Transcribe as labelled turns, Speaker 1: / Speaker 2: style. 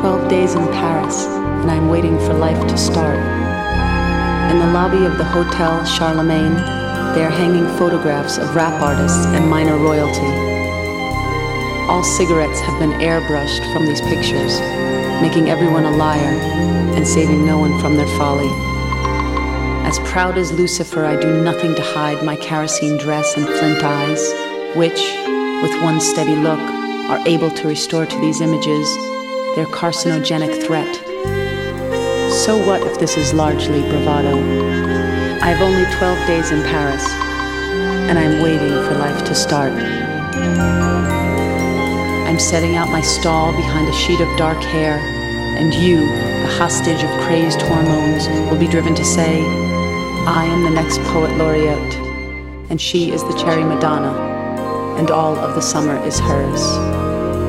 Speaker 1: 12 days in Paris, and I'm waiting for life to start. In the lobby of the Hotel Charlemagne, they are hanging photographs of rap artists and minor royalty. All cigarettes have been airbrushed from these pictures, making everyone a liar and saving no one from their folly. As proud as Lucifer, I do nothing to hide my kerosene dress and flint eyes, which, with one steady look, are able to restore to these images their carcinogenic threat. So what if this is largely bravado? I have only 12 days in Paris, and I'm waiting for life to start. I'm setting out my stall behind a sheet of dark hair, and you, the hostage of crazed hormones, will be driven to say, I am the next poet laureate, and she is the cherry Madonna, and all of the summer is hers.